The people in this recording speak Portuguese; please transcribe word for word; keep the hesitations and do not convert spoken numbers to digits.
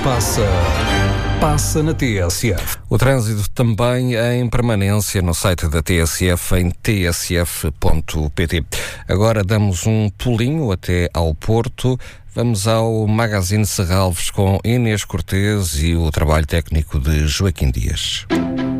Passa, passa na T S F. O trânsito também em permanência no site da T S F em t s f ponto p t. Agora damos um pulinho até ao Porto. Vamos ao Magazine Serralves com Inês Cortês e o trabalho técnico de Joaquim Dias.